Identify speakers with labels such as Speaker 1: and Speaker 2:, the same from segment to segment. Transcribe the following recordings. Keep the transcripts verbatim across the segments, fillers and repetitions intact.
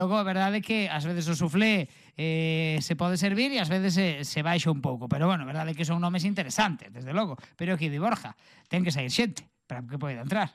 Speaker 1: Logo, a verdade é que ás veces o suflé eh, se pode servir e ás veces se, se baixa un pouco. Pero, bueno, a verdade é que son nomes interesantes, desde logo. Pero aquí de Borja, ten que sair xente para que poida entrar.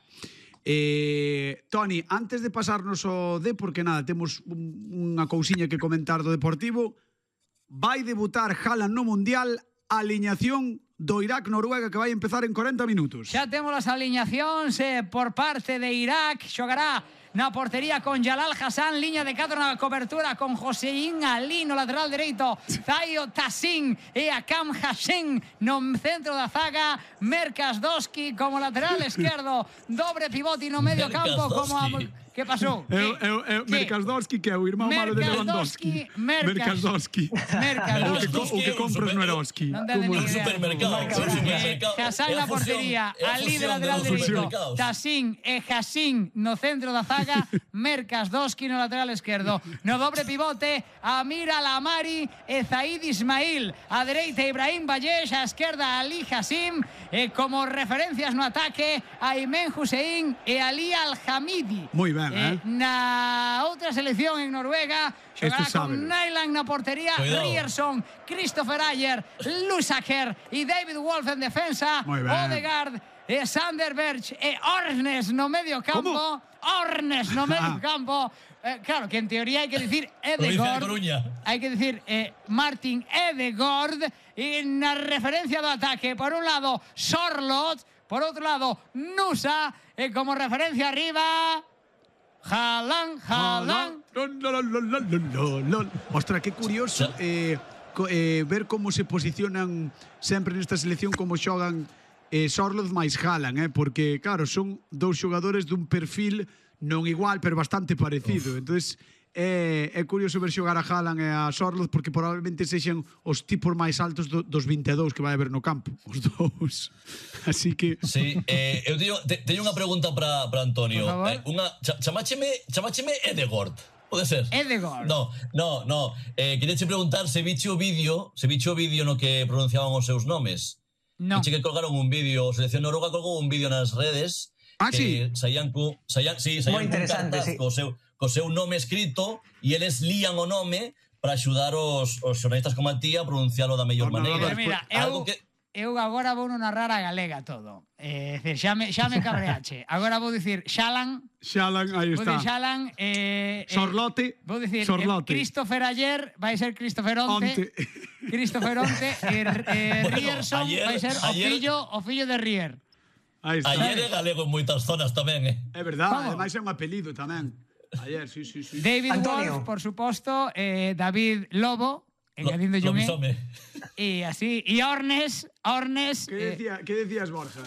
Speaker 2: Eh, Toni, antes de pasarnos ao D, porque nada, temos un, unha cousiña que comentar do Deportivo, vai debutar Haaland no Mundial, aliñación do Irak-Noruega que vai empezar en corenta minutos.
Speaker 1: Xa temos as aliñacións eh, por parte de Irak. Xogará na portería con Jalal Hassan, liña de catro na cobertura con Hossein Ali no lateral dereito, Zayo Tassin e Akam Hashem no centro da zaga, Merkasdowski como lateral esquerdo, dobre pivote no medio campo como a... Que pasou?
Speaker 2: Eu, eu, eu, Merkasdowski, que é o irmão malo de Lewandowski.
Speaker 1: Merkasdowski.
Speaker 2: Merkasdowski. O que compras no Eroski.
Speaker 1: Non debe ni idea. Hassan na portería, Ali de lateral dereito, Tassin e Hassin no centro da zaga, Merkasdowski no lateral esquerdo. No dobre pivote, Amir Al-Amari e Zaid Ismail. A dereita, Ibrahim Vallesh, a esquerda, Ali Hassim. E como referencias no ataque, Aymen Hussein e Ali Al-Hamidi.
Speaker 2: Moi ben, eh?
Speaker 1: Na outra selección en Noruega, xogará con Nyland na portería, Ryerson, Christopher Ayer, Lusaker e David Wolf en defensa, Odegaard, e Sander Berge e Ornes no medio campo. Ornes no medio campo. Eh, claro, que en teoría hai que dicir Edegord. Hai que dicir eh, Martin Edegord. E na referencia do ataque, por un lado, Sorloth, por outro lado, Nusa, e como referencia arriba... Haaland, Haaland.
Speaker 2: Ostras, que curioso eh, eh, ver como se posicionan sempre nesta selección, como xogan eh, Sorloth máis Haaland, eh, porque, claro, son dous xogadores dun perfil non igual, pero bastante parecido. Entonces é, é curioso ver xogar a Haaland e a Sorloth, porque probablemente sexan os tipos máis altos do, dos vinte e dous que vai haber no campo, os dous. Así que...
Speaker 3: Sí, eh, eu teño, te, teño unha pregunta para Antonio. Eh, unha, chamácheme, chamácheme Edegord. Pode ser?
Speaker 1: Edegord.
Speaker 3: No, no, no. Eh, quería che preguntar se viche o vídeo, se viche o vídeo no que pronunciaban os seus nomes.
Speaker 1: No.
Speaker 3: Viche que colgaron un vídeo, a Selección Noruega colgou un vídeo nas redes.
Speaker 2: Ah, sí?
Speaker 3: Eh, saían cu, saían, sí, saían cun cartaz co seu, co seu nome escrito e eles lían o nome para axudar os, os xornalistas como a ti a pronuncialo da mellor maneira.
Speaker 1: Mira, eu... Eu agora vou non narrar a galega todo. É dicir, xa me, xa me cabreache. Agora vou dicir Xalan.
Speaker 2: Xalan, aí está.
Speaker 1: Vou dicir Xalan. Eh,
Speaker 2: Sorlote.
Speaker 1: Vou dicir
Speaker 2: Sorlote.
Speaker 1: Eh, Christopher Ayer vai ser Christopher Onte. Onte. Christopher Onte. E eh, bueno, Ryerson vai ser ayer, o fillo o fillo de Rier.
Speaker 2: Aí está.
Speaker 3: Ayer é galego en moitas zonas tamén, eh?
Speaker 2: É verdade, ademais é un apelido tamén. Ayer, sí, sí, sí.
Speaker 1: David Antonio. Wolf, por suposto, eh, David Lobo. Engadindo yo me. Y así, y Ornes, Ornes...
Speaker 2: ¿Qué, decía, eh, ¿Qué decías, Borja?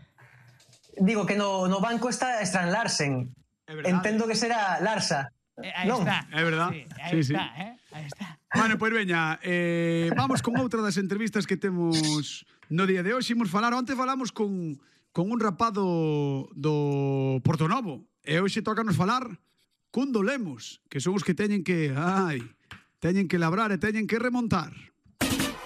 Speaker 4: Digo que no, no banco está Strand Larsen. Entendo que será Larsa.
Speaker 1: Eh, ahí no. Está.
Speaker 2: É verdad.
Speaker 1: Sí, ahí
Speaker 2: sí,
Speaker 1: está,
Speaker 2: sí.
Speaker 1: eh? Ahí está.
Speaker 2: Bueno, pois pues veña, eh, vamos con outra das entrevistas que temos no día de hoxe. Imos falar, onte falamos con, con un rapado do Portonovo. E hoxe tocanos falar cun do Lemos, que son os que teñen que... Ai... Teñen que labrar e teñen que remontar.